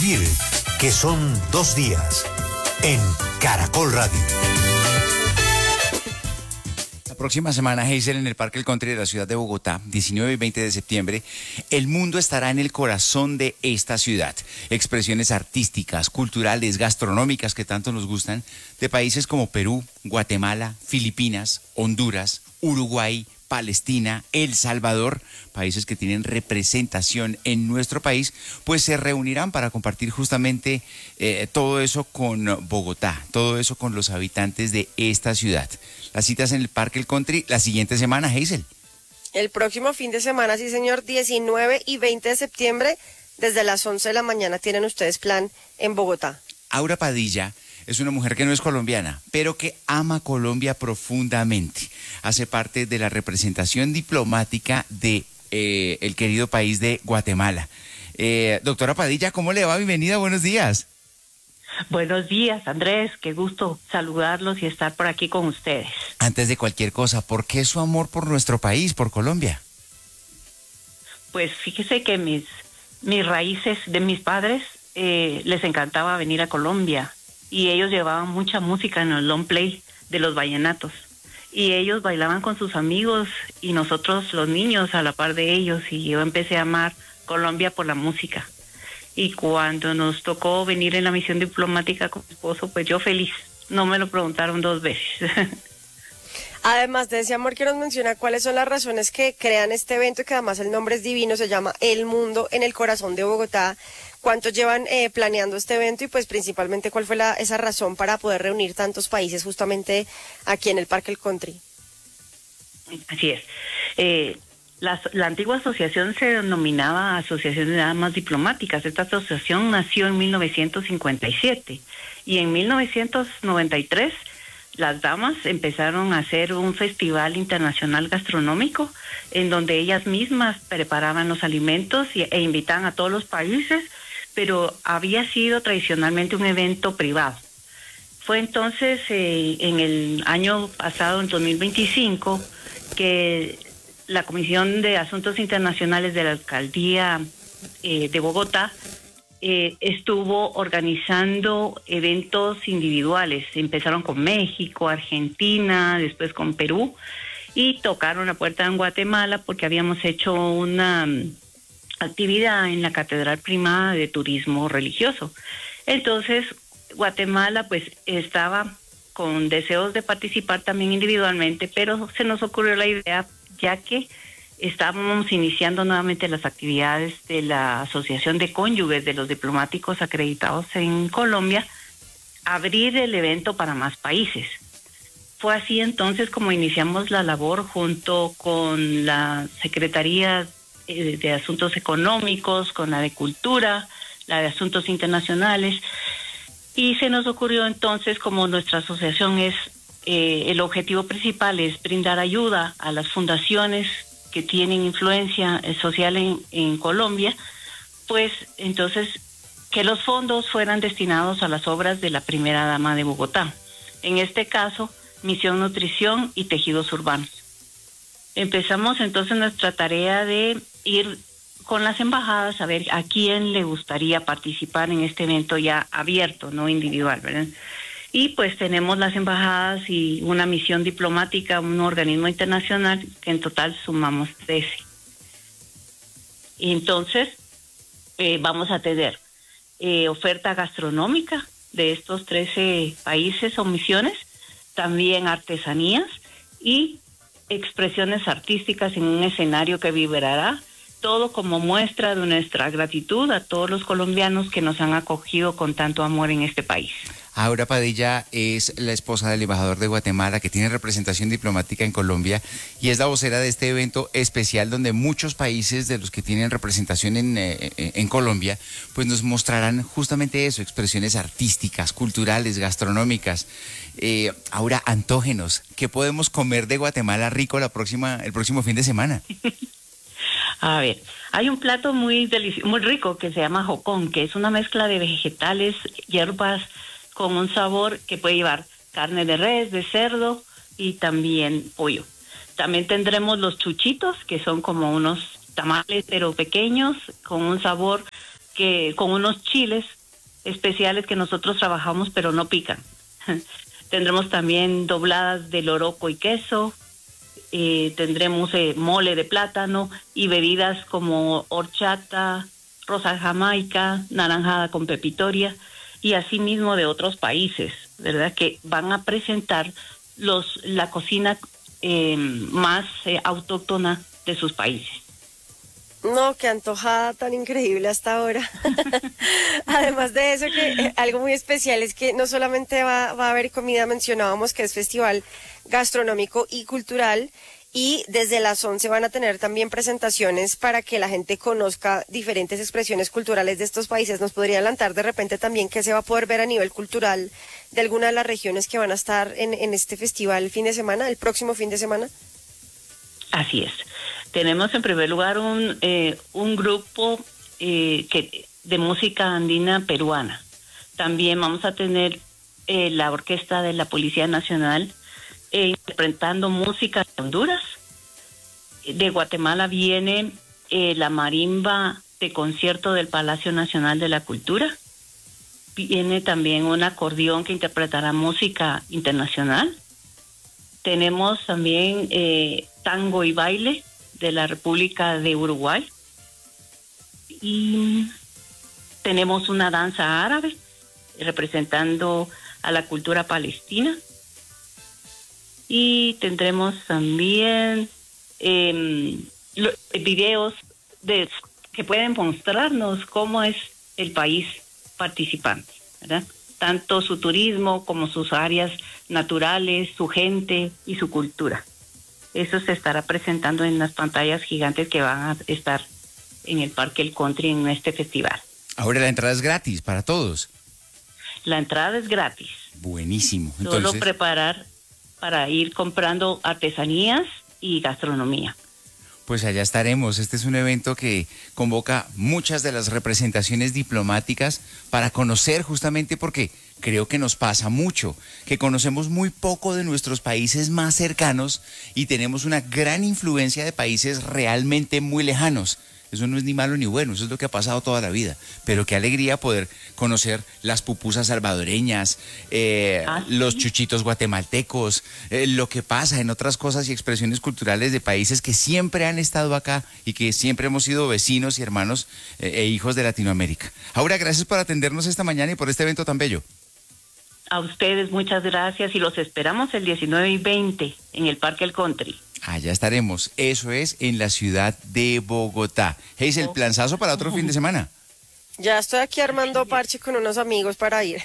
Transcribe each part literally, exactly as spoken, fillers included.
Vivir, que son dos días, en Caracol Radio. La próxima semana, Hazel, en el Parque El Country de la ciudad de Bogotá, diecinueve y veinte de septiembre, el mundo estará en el corazón de esta ciudad. Expresiones artísticas, culturales, gastronómicas que tanto nos gustan, de países como Perú, Guatemala, Filipinas, Honduras, Uruguay, Palestina, El Salvador, países que tienen representación en nuestro país, pues se reunirán para compartir justamente eh, todo eso con Bogotá, todo eso con los habitantes de esta ciudad. Las citas en el Parque El Country la siguiente semana, Hazel. El próximo fin de semana, sí señor, diecinueve y veinte de septiembre, desde las once de la mañana tienen ustedes plan en Bogotá. Aura Padilla es una mujer que no es colombiana, pero que ama Colombia profundamente. Hace parte de la representación diplomática de eh, el querido país de Guatemala. Eh, doctora Padilla, ¿cómo le va? Bienvenida, buenos días. Buenos días, Andrés, qué gusto saludarlos y estar por aquí con ustedes. Antes de cualquier cosa, ¿por qué su amor por nuestro país, por Colombia? Pues fíjese que mis, mis raíces de mis padres eh, les encantaba venir a Colombia y ellos llevaban mucha música en el long play de los vallenatos y ellos bailaban con sus amigos y nosotros los niños a la par de ellos, y yo empecé a amar Colombia por la música. Y cuando nos tocó venir en la misión diplomática con mi esposo, pues yo feliz. No me lo preguntaron dos veces. Además de ese amor que nos menciona, ¿cuáles son las razones que crean este evento? Que además el nombre es divino, se llama El Mundo en el Corazón de Bogotá. ¿Cuánto llevan eh, planeando este evento? Y pues principalmente, ¿cuál fue la, esa razón para poder reunir tantos países justamente aquí en el Parque El Country? Así es. Eh, La, la antigua asociación se denominaba Asociación de Damas Diplomáticas. Esta asociación nació en mil novecientos cincuenta y siete y en mil novecientos noventa y tres las damas empezaron a hacer un festival internacional gastronómico en donde ellas mismas preparaban los alimentos y, e invitaban a todos los países, pero había sido tradicionalmente un evento privado. Fue entonces eh, en el año pasado, en dos mil veinticinco, que la Comisión de Asuntos Internacionales de la Alcaldía eh, de Bogotá eh, estuvo organizando eventos individuales. Empezaron con México, Argentina, después con Perú, y tocaron la puerta en Guatemala porque habíamos hecho una um, actividad en la Catedral Primada de Turismo Religioso. Entonces, Guatemala pues estaba con deseos de participar también individualmente, pero se nos ocurrió la idea, ya que estábamos iniciando nuevamente las actividades de la Asociación de Cónyuges de los Diplomáticos Acreditados en Colombia, abrir el evento para más países. Fue así entonces como iniciamos la labor junto con la Secretaría de Asuntos Económicos, con la de Cultura, la de Asuntos Internacionales, y se nos ocurrió entonces, como nuestra asociación es Eh, el objetivo principal es brindar ayuda a las fundaciones que tienen influencia eh, social en, en Colombia, pues entonces que los fondos fueran destinados a las obras de la primera dama de Bogotá. En este caso, Misión Nutrición y Tejidos Urbanos. Empezamos entonces nuestra tarea de ir con las embajadas a ver a quién le gustaría participar en este evento ya abierto, no individual, ¿verdad? Y pues tenemos las embajadas y una misión diplomática, un organismo internacional, que en total sumamos trece. Y entonces eh, vamos a tener eh, oferta gastronómica de estos trece países o misiones, también artesanías y expresiones artísticas en un escenario que vibrará, todo como muestra de nuestra gratitud a todos los colombianos que nos han acogido con tanto amor en este país. Aura Padilla es la esposa del embajador de Guatemala, que tiene representación diplomática en Colombia y es la vocera de este evento especial donde muchos países de los que tienen representación en, eh, en Colombia pues nos mostrarán justamente eso, expresiones artísticas, culturales, gastronómicas. Eh, Aura, antógenos, ¿qué podemos comer de Guatemala rico la próxima, el próximo fin de semana? A ver, hay un plato muy delicioso, muy rico que se llama jocón, que es una mezcla de vegetales, hierbas, con un sabor que puede llevar carne de res, de cerdo y también pollo. También tendremos los chuchitos, que son como unos tamales pero pequeños, con un sabor que con unos chiles especiales que nosotros trabajamos, pero no pican. Tendremos también dobladas de loroco y queso. Eh, tendremos eh, mole de plátano y bebidas como horchata, rosa jamaica, naranjada con pepitoria y asimismo de otros países, ¿verdad? Que van a presentar los la cocina eh, más eh, autóctona de sus países. No, qué antojada tan increíble hasta ahora. Además de eso, que eh, algo muy especial es que no solamente va, va a haber comida, mencionábamos que es festival gastronómico y cultural, y desde las once van a tener también presentaciones para que la gente conozca diferentes expresiones culturales de estos países. ¿Nos podría adelantar de repente también qué se va a poder ver a nivel cultural de alguna de las regiones que van a estar en, en este festival el fin de semana, el próximo fin de semana? Así es. Tenemos en primer lugar un, eh, un grupo eh, que, de música andina peruana. También vamos a tener eh, la orquesta de la Policía Nacional eh, interpretando música de Honduras. De Guatemala viene eh, la marimba de concierto del Palacio Nacional de la Cultura. Viene también un acordeón que interpretará música internacional. Tenemos también eh, tango y baile de la República de Uruguay. Y tenemos una danza árabe representando a la cultura palestina. Y tendremos también eh, lo, videos de, que pueden mostrarnos cómo es el país participante, ¿verdad? Tanto su turismo como sus áreas naturales, su gente y su cultura. Eso se estará presentando en las pantallas gigantes que van a estar en el Parque El Country en este festival. Ahora la entrada es gratis para todos. La entrada es gratis. Buenísimo. Entonces, solo preparar para ir comprando artesanías y gastronomía. Pues allá estaremos. Este es un evento que convoca muchas de las representaciones diplomáticas para conocer, justamente porque creo que nos pasa mucho, que conocemos muy poco de nuestros países más cercanos y tenemos una gran influencia de países realmente muy lejanos. Eso no es ni malo ni bueno, eso es lo que ha pasado toda la vida. Pero qué alegría poder conocer las pupusas salvadoreñas, eh, ¿Ah, sí? los chuchitos guatemaltecos, eh, lo que pasa en otras cosas y expresiones culturales de países que siempre han estado acá y que siempre hemos sido vecinos y hermanos eh, e hijos de Latinoamérica. Aura, gracias por atendernos esta mañana y por este evento tan bello. A ustedes muchas gracias y los esperamos el diecinueve y veinte en el Parque El Country. Allá estaremos. Eso es en la ciudad de Bogotá. Heis, el planzazo para otro fin de semana. Ya estoy aquí armando parche con unos amigos para ir.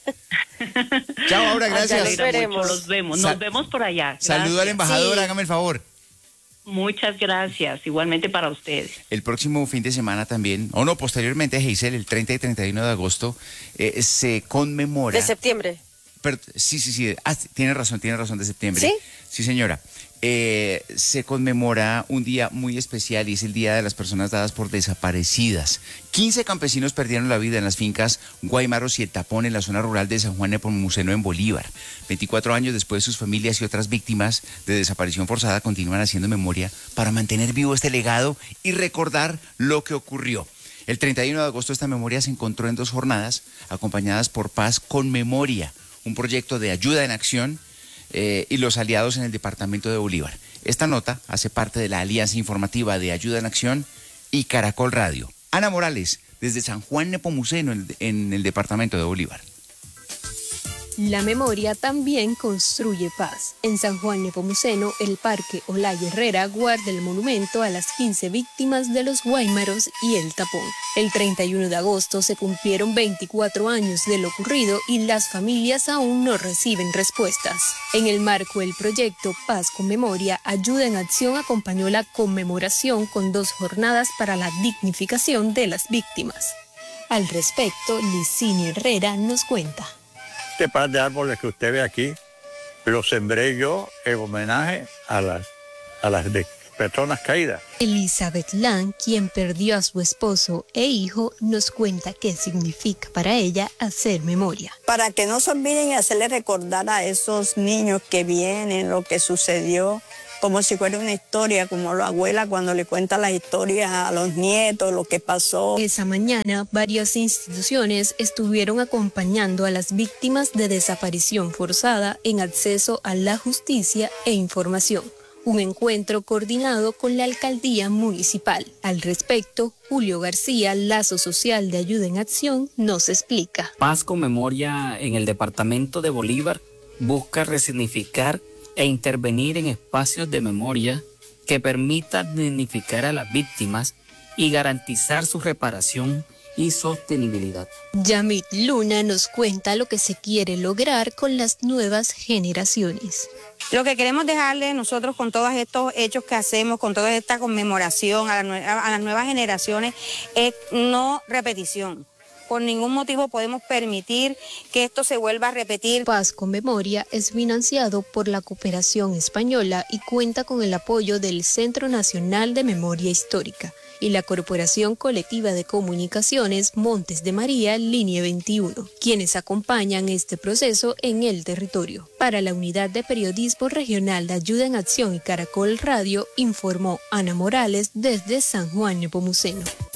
Chao, Aura, gracias. Allá los veremos. Los vemos, nos Sa vemos por allá. Saludo al embajador, sí. Hágame el favor. Muchas gracias, igualmente para ustedes. El próximo fin de semana también, o no, posteriormente, Heisel, el treinta y treinta y uno de agosto, eh, se conmemora... ¿De septiembre? Pero, sí, sí, sí, ah, tiene razón, tiene razón, de septiembre. ¿Sí? Sí, señora. Eh, se conmemora un día muy especial y es el Día de las Personas Dadas por Desaparecidas. quince campesinos perdieron la vida en las fincas Guaymaros y El Tapón en la zona rural de San Juan Nepomuceno en Bolívar. veinticuatro años después, sus familias y otras víctimas de desaparición forzada continúan haciendo memoria para mantener vivo este legado y recordar lo que ocurrió. El treinta y uno de agosto esta memoria se encontró en dos jornadas acompañadas por Paz con Memoria, un proyecto de ayuda en acción Eh, y los aliados en el departamento de Bolívar. Esta nota hace parte de la alianza informativa de Ayuda en Acción y Caracol Radio. Ana Morales, desde San Juan Nepomuceno, en, en el departamento de Bolívar. La memoria también construye paz. En San Juan Nepomuceno, el Parque Olaya Herrera guarda el monumento a las quince víctimas de los Guaymaros y El Tapón. El treinta y uno de agosto se cumplieron veinticuatro años de lo ocurrido y las familias aún no reciben respuestas. En el marco del proyecto Paz con Memoria, Ayuda en Acción acompañó la conmemoración con dos jornadas para la dignificación de las víctimas. Al respecto, Licinio Herrera nos cuenta. Este par de árboles que usted ve aquí, los sembré yo en homenaje a las, a las de personas caídas. Elizabeth Lang, quien perdió a su esposo e hijo, nos cuenta qué significa para ella hacer memoria. Para que no se olviden y hacerle recordar a esos niños que vienen lo que sucedió como si fuera una historia, como la abuela cuando le cuenta las historias a los nietos, lo que pasó. Esa mañana, varias instituciones estuvieron acompañando a las víctimas de desaparición forzada en acceso a la justicia e información. Un encuentro coordinado con la alcaldía municipal. Al respecto, Julio García, Lazo Social de Ayuda en Acción, nos explica. Paz con Memoria en el departamento de Bolívar busca resignificar e intervenir en espacios de memoria que permitan dignificar a las víctimas y garantizar su reparación y sostenibilidad. Yamit Luna nos cuenta lo que se quiere lograr con las nuevas generaciones. Lo que queremos dejarle nosotros con todos estos hechos que hacemos, con toda esta conmemoración a, la, a las nuevas generaciones, es no repetición. Por ningún motivo podemos permitir que esto se vuelva a repetir. Paz con Memoria es financiado por la Cooperación Española y cuenta con el apoyo del Centro Nacional de Memoria Histórica y la Corporación Colectiva de Comunicaciones Montes de María, Línea veintiuno, quienes acompañan este proceso en el territorio. Para la Unidad de Periodismo Regional de Ayuda en Acción y Caracol Radio, informó Ana Morales desde San Juan Nepomuceno.